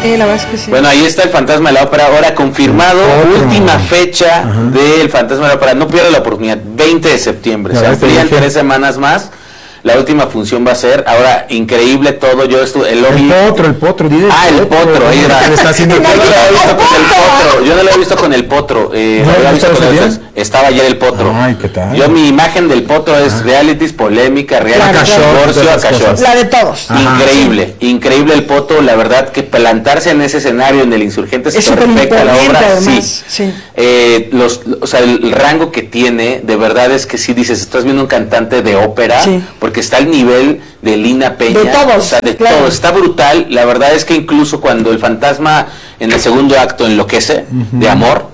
Sí, la verdad es que sí. Bueno, ahí está el Fantasma de la Ópera, ahora confirmado, última fecha del Fantasma de la Ópera, no pierda la oportunidad, 20 de septiembre, se amplían 3 semanas más. La última función va a ser, ahora, increíble todo, yo estuve, el potro, dile. Ah, el potro, ahí era. Yo no lo he visto con el potro, estaba ayer el potro. Ay, ¿qué tal? Yo, mi imagen del potro es realities, polémica, divorcio, la de todos. Increíble el potro, la verdad que plantarse en ese escenario en el Insurgentes es perfecta la obra, además, sí. O sea, el rango que tiene, de verdad es que sí dices, estás viendo un cantante de ópera, porque está al nivel de Lina Peña, de todos, o sea, de todo, está brutal. La verdad es que incluso cuando el fantasma en el segundo acto enloquece de amor,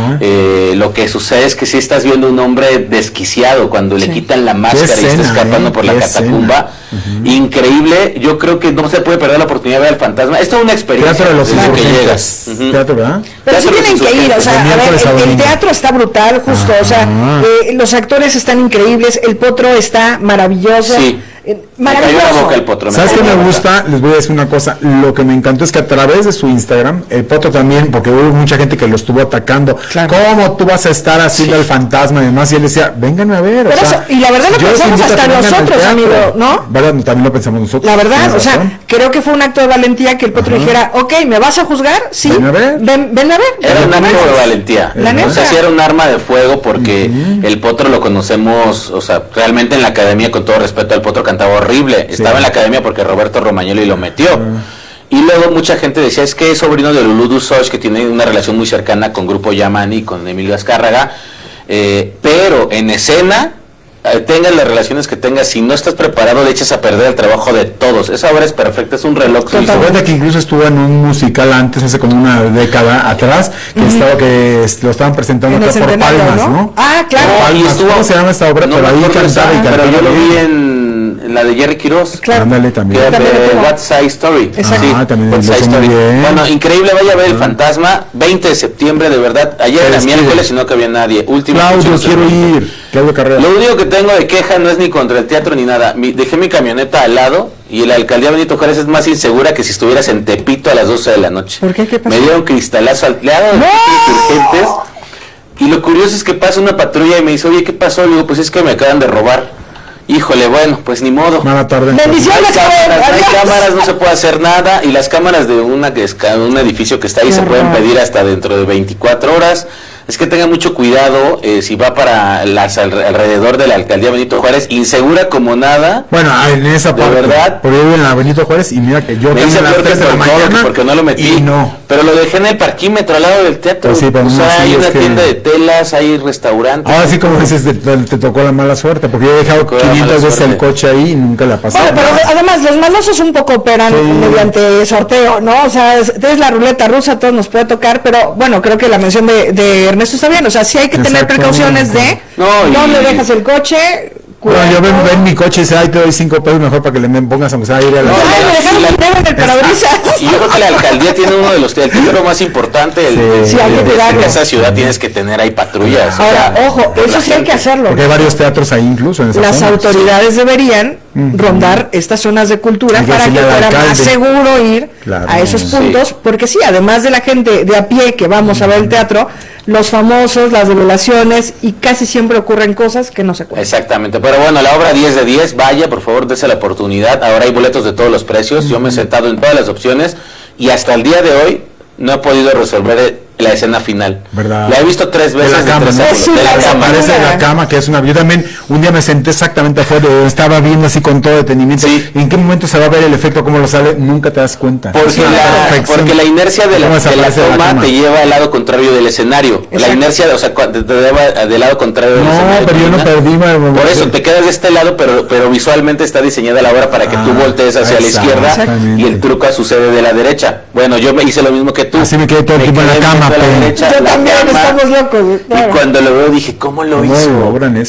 lo que sucede es que sí estás viendo un hombre desquiciado cuando le quitan la máscara y está escapando por la catacumba. Increíble, yo creo que no se puede perder la oportunidad de ver al fantasma. Esto es una experiencia teatro de los que llegas. Teatro, ¿verdad? Pero sí tienen que ir, o sea, a ver, el teatro está brutal, justo, o sea, los actores están increíbles, el potro está maravilloso. Sí. Maravilloso. Me cayó la boca el potro. ¿Sabes qué me gusta? Les voy a decir una cosa. Lo que me encantó es que a través de su Instagram, el potro también, porque hubo mucha gente que lo estuvo atacando. Claro. ¿Cómo tú vas a estar haciendo el fantasma y demás? Y él decía, vénganme a ver. Pero o sea, y la verdad lo pensamos hasta nosotros, amigo, ¿no? ¿Verdad? También lo pensamos nosotros. La verdad, o sea, creo que fue un acto de valentía que el potro dijera, ok, ¿me vas a juzgar? Sí. Ven a ver. Ven a ver. Era un acto de valentía. O sea, sí era un arma de fuego porque el potro lo conocemos, o sea, realmente en la academia, con todo respeto al potro, cantaba horrible. Estaba en la academia porque Roberto Romagnoli lo metió. Y luego mucha gente decía, es que es sobrino de Lulú Dusoch, que tiene una relación muy cercana con Grupo Yamani, con Emilio Azcárraga, pero en escena, tengas las relaciones que tengas, si no estás preparado, le echas a perder el trabajo de todos. Esa obra es perfecta, es un reloj. ¿Te acuerdas que incluso estuvo en un musical antes, hace como una década atrás, que lo estaban presentando acá por Palmas, ¿no? Ah, claro. ¿Cómo se llama esta obra? No, pero ahí cantaba y cantaba. Pero yo lo vi en la de Jerry Quiroz. Claro. Ándale, también. What's Side Story. Exacto. También What's Side Story. Bien. Bueno, increíble, vaya a ver el fantasma, 20 de septiembre, de verdad. Ayer era miércoles y no cabía nadie. Claudio, quiero ir. Claudio Carrera. Lo único que tengo de queja no es ni contra el teatro ni nada. Dejé mi camioneta al lado y la alcaldía Benito Juárez es más insegura que si estuvieras en Tepito a las 12 de la noche. ¿Por qué? ¿Qué pasó? Me dieron cristalazo al lado de Insurgentes. Y lo curioso es que pasa una patrulla y me dice, oye, ¿qué pasó? Le digo, pues es que me acaban de robar. Híjole, bueno, pues ni modo. Mala tarde. Bendiciones, hay cámaras, no se puede hacer nada. Y las cámaras de un edificio que está ahí se pueden pedir hasta dentro de 24 horas. Es que tenga mucho cuidado si va para alrededor de la alcaldía Benito Juárez, insegura como nada. Bueno, en esa parte, de verdad. Porque yo vivo en la Benito Juárez y mira que yo me dice a las 3 de la mañana porque no lo metí. Y no. Pero lo dejé en el parquímetro al lado del teatro. Pues sí, pero o sea, hay una tienda de telas, hay restaurantes. Ahora sí, como dices, te tocó la mala suerte, porque yo he dejado 500 veces el coche ahí y nunca la pasé. Bueno, pero además los malosos un poco operan mediante sorteo, ¿no? O sea, es la ruleta rusa, a todos nos puede tocar, pero bueno, creo que la mención de Ernesto está bien, o sea, sí hay que tener precauciones de dónde dejas el coche. Bueno, yo ven mi coche y dice, ay, te doy 5 pesos mejor para que le pongas aunque sea aire a la Y yo creo que la alcaldía tiene uno de los teatros más importantes de esa ciudad, tienes que tener ahí patrullas. Ahora, ojo, eso sí hay que hacerlo. Porque hay varios teatros ahí incluso en esa Las zona. Autoridades deberían rondar estas zonas de cultura para que fuera más seguro ir a esos puntos, porque sí, además de la gente de a pie que vamos a ver el teatro, los famosos, las revelaciones, y casi siempre ocurren cosas que no se cuentan. Exactamente, pero bueno, la obra 10 de 10, vaya, por favor, dése la oportunidad. Ahora hay boletos de todos los precios, yo me he sentado en todas las opciones y hasta el día de hoy no he podido resolver la escena final. ¿Verdad? La he visto 3 veces de la cama, Aparece de la cama, que es una... Yo también un día me senté exactamente afuera, estaba viendo así con todo detenimiento. Sí. ¿En qué momento se va a ver el efecto, cómo lo sale? Nunca te das cuenta. Porque la inercia de la toma te lleva al lado contrario del escenario. Exacto. La inercia, o sea, te lleva del lado contrario del escenario. No, pero yo no perdí. Por eso te quedas de este lado, pero visualmente está diseñada la obra para que tú voltees hacia la izquierda y el truco sucede de la derecha. Bueno, yo me hice lo mismo que tú. Así me quedé todo el tiempo en la cama. Yo también, estamos locos. Y cuando lo veo dije, ¿cómo lo hizo? ¿Cómo logran eso?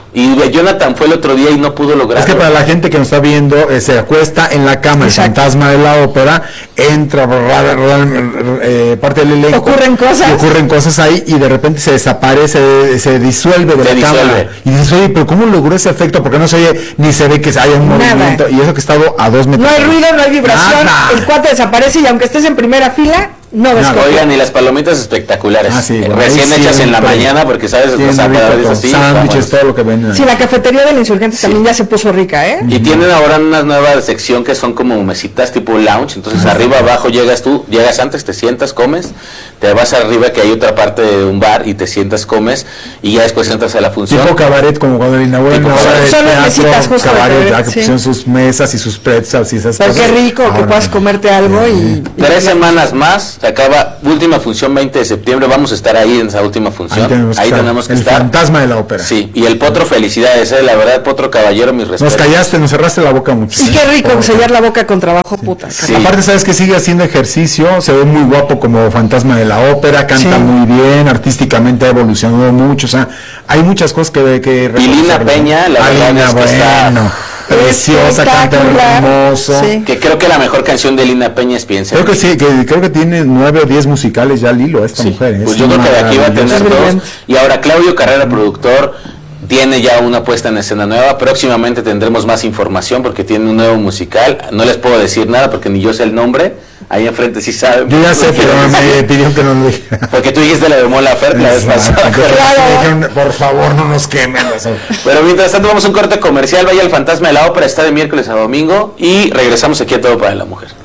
Y Jonathan fue el otro día y no pudo lograrlo. Es que para la gente que nos está viendo, se acuesta en la cama, el fantasma de la ópera, entra parte del elenco. Ocurren cosas ahí y de repente se desaparece, se disuelve de la cama. Y dices, oye, pero ¿cómo logró ese efecto? Porque no se oye, ni se ve que haya un movimiento. Y eso que estado a 2 metros. No hay ruido, no hay vibración. El cuate desaparece y aunque estés en primera fila, no ves. Oigan, y las palomitas espectaculares, recién hechas en la mañana, porque sabes, los aparatos así, sándwiches, todo lo que venden. Sí, la cafetería del Insurgentes también ya se puso rica, ¿eh? Y tienen ahora una nueva sección que son como mesitas tipo lounge, entonces arriba, abajo llegas antes, te sientas, comes, te vas arriba que hay otra parte de un bar y te sientas, comes, y ya después entras a la función. Tipo cabaret, como cuando inauguran una obra de teatro, cabaret, ya que pusieron sus mesas y sus pretzels y esas cosas. Pero qué rico que puedas comerte algo y 3 semanas más. Se acaba, última función 20 de septiembre, vamos a estar ahí en esa última función. Ahí tenemos que estar. El fantasma de la ópera. Sí, y el Potro, felicidades, la verdad, Potro caballero, mis respetos. Nos callaste, nos cerraste la boca mucho. Y qué rico sellar la boca con trabajo, puta. Sí. Aparte, sabes que sigue haciendo ejercicio, se ve muy guapo como fantasma de la ópera, canta muy bien, artísticamente ha evolucionado mucho, o sea, hay muchas cosas que y Lina Peña, la verdad es que está preciosa, canta hermoso. Sí. Que creo que la mejor canción de Lina Peña es Piensa. Creo que sí, creo que tiene 9 o 10 musicales ya al hilo esta mujer. Pues yo creo que de aquí va a tener 2. Y ahora Claudio Carrera, productor, tiene ya una puesta en escena nueva. Próximamente tendremos más información porque tiene un nuevo musical. No les puedo decir nada porque ni yo sé el nombre. Ahí enfrente sí saben. Yo ya sé, pero me pidieron que no lo dijera. Porque tú dijiste la de Mon Laferte la vez pasada. Dijeron, por favor, no nos quemen. Pero mientras tanto vamos a un corte comercial. Vaya el Fantasma de la Ópera, está de miércoles a domingo. Y regresamos aquí a Todo para la Mujer.